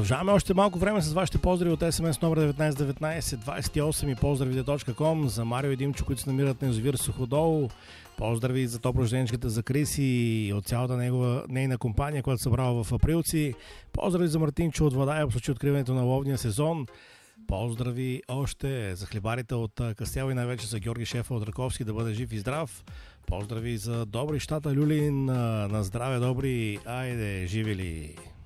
Продължаваме още малко време с вашите поздрави от СМС номер 1919 28 за Марио и Димчо, които се намират на язовир Суходол. Поздрави за топ-рожденичката за Криси и от цялата нейна компания, която събрала в Априлци. Поздрави за Мартинчо от Владая в случай откриването на ловния сезон. Поздрави още за хлебарите от Кастел и най-вече за Георги Шефа от Раковски, да бъде жив и здрав. Поздрави за Добри щата Люлин, на здраве Добри, айде, живи ли!